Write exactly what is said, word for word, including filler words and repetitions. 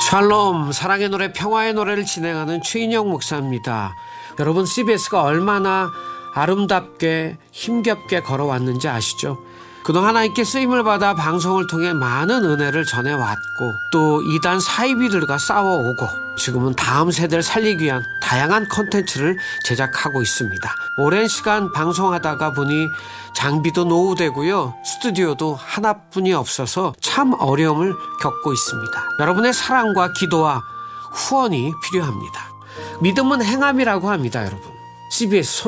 샬롬, 사랑의 노래, 평화의 노래를 진행하는 최인영 목사입니다. 여러분, 씨비에스가 얼마나 아름답게 힘겹게 걸어왔는지 아시죠? 그동안 하나님께 쓰임을 받아 방송을 통해 많은 은혜를 전해왔고 또 이단 사이비들과 싸워오고 지금은 다음 세대를 살리기 위한 다양한 콘텐츠를 제작하고 있습니다. 오랜 시간 방송하다가 보니 장비도 노후되고요. 스튜디오도 하나뿐이 없어서 참 어려움을 겪고 있습니다. 여러분의 사랑과 기도와 후원이 필요합니다. 믿음은 행함이라고 합니다, 여러분. 씨비에스